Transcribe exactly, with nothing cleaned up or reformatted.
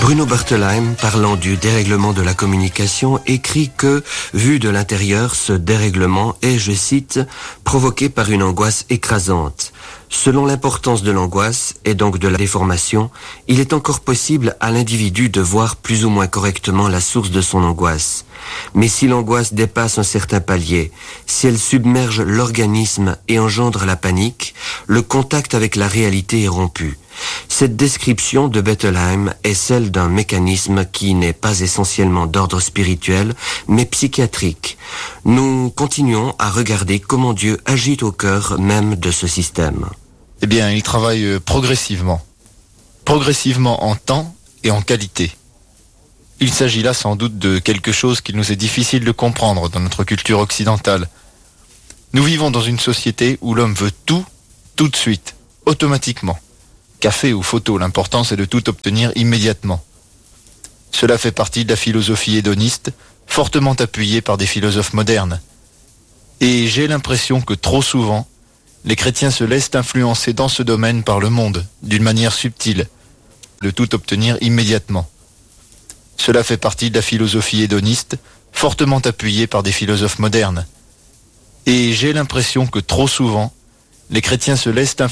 Bruno Bertelheim, parlant du dérèglement de la communication, écrit que, vu de l'intérieur, ce dérèglement est, je cite, provoqué par une angoisse écrasante. Selon l'importance de l'angoisse, et donc de la déformation, il est encore possible à l'individu de voir plus ou moins correctement la source de son angoisse. Mais si l'angoisse dépasse un certain palier, si elle submerge l'organisme et engendre la panique, le contact avec la réalité est rompu. Cette description de Bettelheim est celle d'un mécanisme qui n'est pas essentiellement d'ordre spirituel, mais psychiatrique. Nous continuons à regarder comment Dieu agit au cœur même de ce système. Eh bien, il travaille progressivement. Progressivement en temps et en qualité. Il s'agit là sans doute de quelque chose qu'il nous est difficile de comprendre dans notre culture occidentale. Nous vivons dans une société où l'homme veut tout, tout de suite, automatiquement. Café ou photo, l'important c'est de tout obtenir immédiatement. Cela fait partie de la philosophie hédoniste, fortement appuyée par des philosophes modernes. Et j'ai l'impression que trop souvent, les chrétiens se laissent influencer dans ce domaine par le monde, d'une manière subtile, de tout obtenir immédiatement. Cela fait partie de la philosophie hédoniste, fortement appuyée par des philosophes modernes. Et j'ai l'impression que trop souvent, les chrétiens se laissent influencer